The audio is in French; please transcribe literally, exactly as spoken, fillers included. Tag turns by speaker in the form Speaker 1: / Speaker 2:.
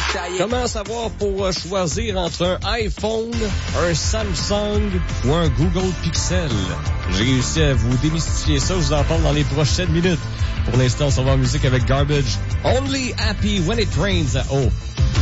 Speaker 1: Comment savoir pour choisir entre un iPhone, un Samsung ou un Google Pixel? J'ai réussi à vous démystifier ça, je vous en parle dans les prochaines minutes. Pour l'instant, on s'en va en musique avec Garbage. Only Happy When It Rains. Oh,